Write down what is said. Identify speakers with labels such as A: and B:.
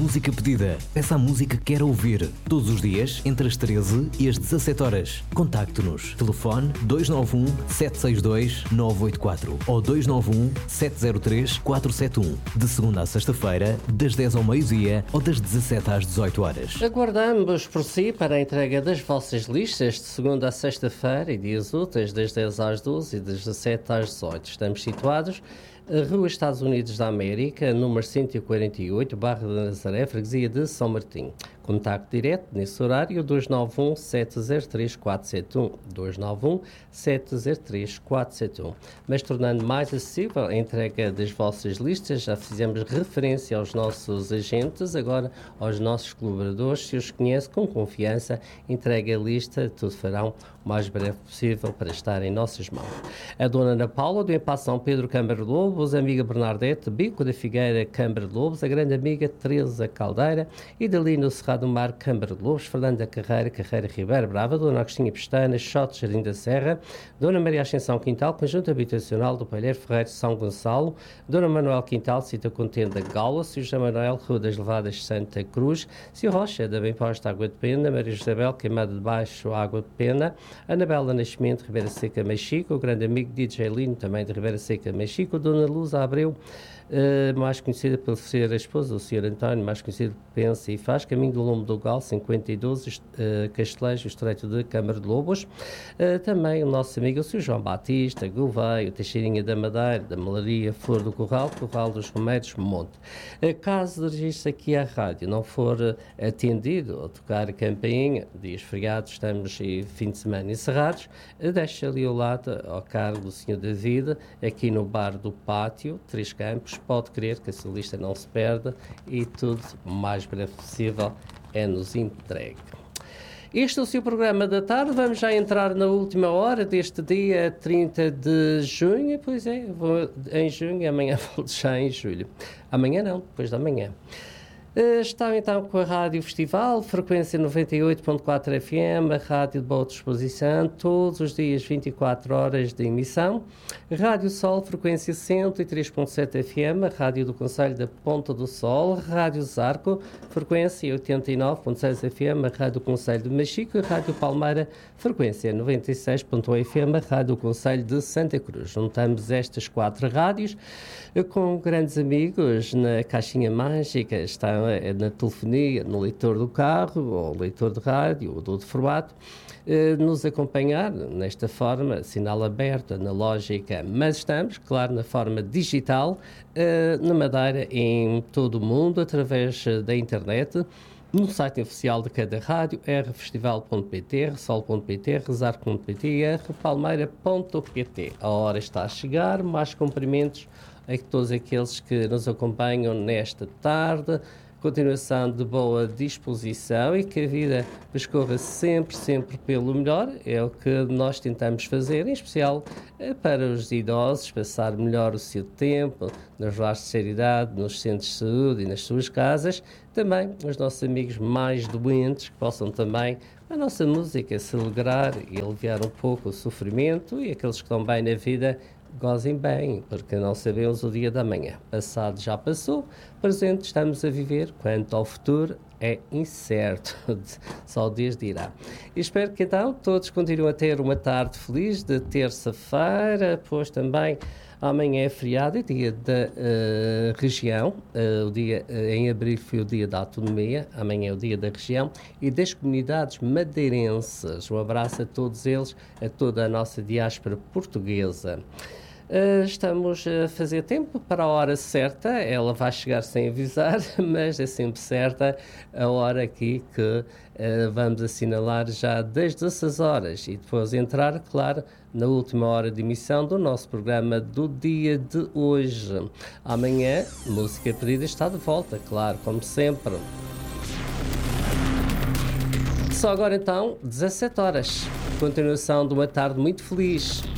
A: música pedida. Peça a música que quer ouvir. Todos os dias, entre as 13 e as 17 horas. Contacte-nos. Telefone 291-762-984 ou 291-703-471. De segunda à sexta-feira, das 10 ao meio-dia ou das 17 às 18 horas.
B: Aguardamos por si para a entrega das vossas listas de segunda a sexta-feira e dias úteis, das 10 às 12 e das 17 às 18. Estamos situados Rua Estados Unidos da América, número 148, Barra da Nazaré, freguesia de São Martim. Contacto direto nesse horário 291-703-471, 291-703-471. Mas tornando mais acessível a entrega das vossas listas, já fizemos referência aos nossos agentes, agora aos nossos colaboradores. Se os conhece com confiança, entregue a lista, tudo farão o mais breve possível para estar em nossas mãos. A dona Ana Paula, do Empasse São Pedro, Câmara de Lobos, a amiga Bernardete, Bico da Figueira, Câmara de Lobos, a grande amiga Teresa Caldeira e dali no Cerrado do Mar, Câmara de Lobos, Fernanda Carreira, Carreira Ribeira Brava, Dona Agostinha Pestana, Xote, Jardim da Serra, Dona Maria Ascensão Quintal, Conjunto Habitacional do Palheiro Ferreiro, São Gonçalo, Dona Manuel Quintal, Cita Contenda, Gaula, Sr. José Manuel, Rua das Levadas, Santa Cruz, Sr. Rocha, da Bem Posta, Água de Pena, Maria Josabel, Queimada de Baixo, Água de Pena, Anabela Nascimento, Ribeira Seca, Mexico, o grande amigo DJ Lino, também de Ribeira Seca, Mexico, Dona Luz Abreu, mais conhecida por ser a esposa do Sr. António, mais conhecido por Pensa e Faz, caminho do Lombo do Gal, 52, Castelejo, Estreito de Câmara de Lobos. Também o nosso amigo o Sr. João Batista, Gouveia, Teixeirinha da Madeira, da Malaria, Flor do Corral, Corral dos Remédios, Monte. Caso dirigisse aqui à rádio não for atendido ou tocar a campainha, dias feriados, estamos e fim de semana encerrados, deixa ali ao lado, ao cargo do Sr. David, aqui no bar do Pátio, Três Campos. Pode crer que a sua lista não se perde e tudo o mais breve possível é-nos entregue. Este é o seu programa da tarde. Vamos já entrar na última hora deste dia 30 de junho. Pois é, vou em junho, amanhã volto já em julho. Amanhã não, depois da manhã. Está então com a Rádio Festival, frequência 98.4 FM, a rádio de boa disposição, todos os dias 24 horas de emissão. Rádio Sol, frequência 103.7 FM, a rádio do Concelho da Ponta do Sol. Rádio Zarco, frequência 89.6 FM, a rádio do Concelho de Machico. E Rádio Palmeira, frequência 96.1 FM, a rádio do Concelho de Santa Cruz. Juntamos estas 4 rádios com grandes amigos na caixinha mágica, está na telefonia, no leitor do carro, ou leitor de rádio, ou do de formato, nos acompanhar nesta forma, sinal aberto, analógica, mas estamos, claro, na forma digital, na Madeira, em todo o mundo, através da internet, no site oficial de cada rádio, rfestival.pt, rsol.pt, rezar.pt e rpalmeira.pt. A hora está a chegar, mais cumprimentos a todos aqueles que nos acompanham nesta tarde, continuação de boa disposição e que a vida escorra sempre pelo melhor, é o que nós tentamos fazer, em especial para os idosos, passar melhor o seu tempo nos lares de seriedade, nos centros de saúde e nas suas casas, também os nossos amigos mais doentes, que possam também a nossa música se alegrar e aliviar um pouco o sofrimento, e aqueles que estão bem na vida gozem bem, porque não sabemos o dia da manhã. Passado já passou, presente estamos a viver, quanto ao futuro é incerto, só o Deus dirá. E espero que então todos continuem a ter uma tarde feliz de terça-feira, pois também amanhã é feriado, é dia da região, o dia, em abril foi o dia da autonomia, amanhã é o dia da região e das comunidades madeirenses. Um abraço a todos eles, a toda a nossa diáspora portuguesa. Estamos a fazer tempo para a hora certa, ela vai chegar sem avisar, mas é sempre certa a hora aqui que vamos assinalar já das 16 horas e depois entrar, claro, na última hora de emissão do nosso programa do dia de hoje. Amanhã, Música Pedida está de volta, claro, como sempre. Só agora então, 17 horas, continuação de uma tarde muito feliz.